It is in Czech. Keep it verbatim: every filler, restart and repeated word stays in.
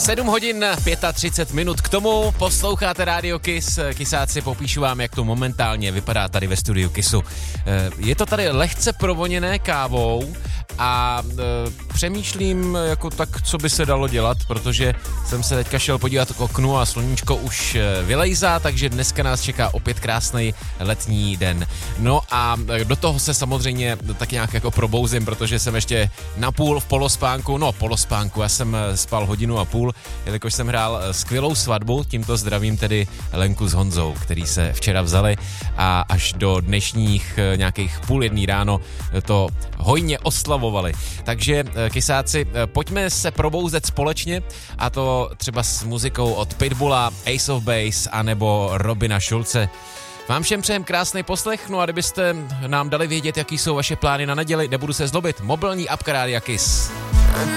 sedm hodin třicet pět minut k tomu. Posloucháte Rádio Kiss. Kisáci, popíšu vám, jak to momentálně vypadá tady ve studiu Kissu. Je to tady lehce provoněné kávou a e, přemýšlím, jako tak, co by se dalo dělat, protože jsem se teďka šel podívat k oknu a sluníčko už vylejzá, takže dneska nás čeká opět krásný letní den. No a do toho se samozřejmě tak nějak jako probouzím, protože jsem ještě napůl v polospánku, no polospánku, já jsem spal hodinu a půl, jelikož jsem hrál skvělou svatbu, tímto zdravím tedy Lenku s Honzou, který se včera vzali a až do dnešních nějakých půl jedný ráno to hojně oslavovali. Takže Kisáci, pojďme se probouzet společně a to třeba s muzikou od Pitbulla, Ace of Base anebo Robina Schulze. Vám všem přejem krásný poslech, no a kdybyste nám dali vědět, jaký jsou vaše plány na neděli, nebudu se zlobit, mobilní apka Rádia Kiss.